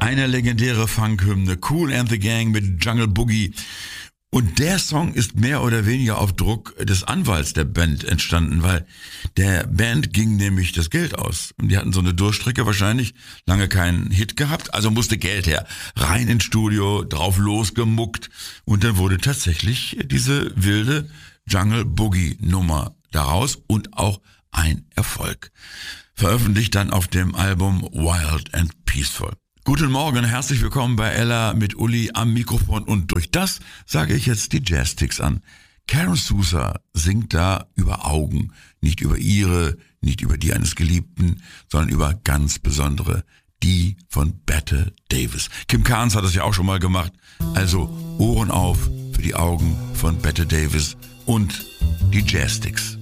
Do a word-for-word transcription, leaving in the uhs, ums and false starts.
Eine legendäre Funkhymne, Kool and the Gang mit Jungle Boogie. Und der Song ist mehr oder weniger auf Druck des Anwalts der Band entstanden, weil der Band ging nämlich das Geld aus. Und die hatten so eine Durchstrecke wahrscheinlich, lange keinen Hit gehabt, also musste Geld her. Rein ins Studio, drauf losgemuckt und dann wurde tatsächlich diese wilde Jungle Boogie Nummer daraus und auch ein Erfolg. Veröffentlicht dann auf dem Album Wild and Peaceful. Guten Morgen, herzlich willkommen bei Ella mit Uli am Mikrofon und durch das sage ich jetzt die Jazzsticks an. Karen Sousa singt da über Augen, nicht über ihre, nicht über die eines Geliebten, sondern über ganz besondere, die von Bette Davis. Kim Carnes hat das ja auch schon mal gemacht, also Ohren auf für die Augen von Bette Davis und die Jazzsticks.